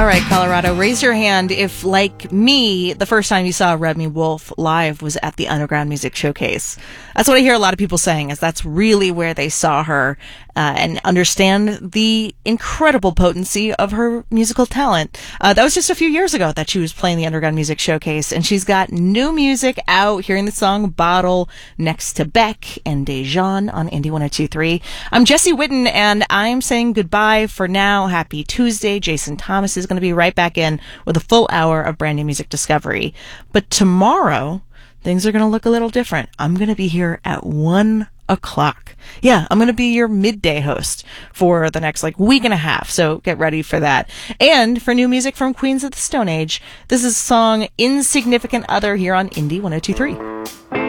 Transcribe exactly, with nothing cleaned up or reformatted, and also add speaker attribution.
Speaker 1: All right, Colorado, raise your hand if, like me, the first time you saw Remy Wolf live was at the Underground Music Showcase. That's what I hear a lot of people saying, is that's really where they saw her uh, and understand the incredible potency of her musical talent. Uh, that was just a few years ago that she was playing the Underground Music Showcase, and she's got new music out, hearing the song Bottle next to Beck and Dejan on Indie one oh two point three. I'm Jesse Witten, and I'm saying goodbye for now. Happy Tuesday. Jason Thomas is going to be right back in with a full hour of brand new music discovery. But tomorrow, things are going to look a little different. I'm going to be here at one o'clock. Yeah, I'm going to be your midday host for the next like week and a half. So get ready for that. And for new music from Queens of the Stone Age, this is song Insignificant Other here on Indie one oh two point three.